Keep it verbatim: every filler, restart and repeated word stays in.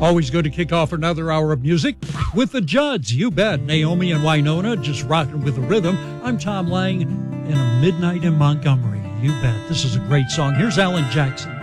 Always good to kick off another hour of music with the Judds. You bet. Naomi and Winona just rocking with the rhythm. I'm Tom Lang in a Midnight in Montgomery. You bet. This is a great song. Here's Alan Jackson.